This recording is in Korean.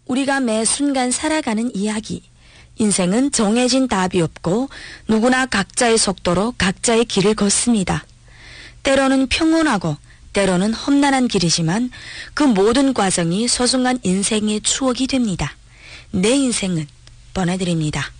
우리가 매 순간 살아가는 이야기. 인생은 정해진 답이 없고 누구나 각자의 속도로 각자의 길을 걷습니다. 때로는 평온하고 때로는 험난한 길이지만 그 모든 과정이 소중한 인생의 추억이 됩니다. 내 인생은 보내드립니다.